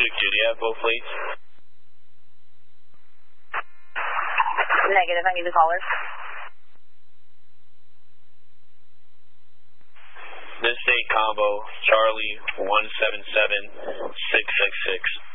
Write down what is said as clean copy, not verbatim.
2, do you have both fleets? Negative, I need the caller. This state combo, Charlie 177666.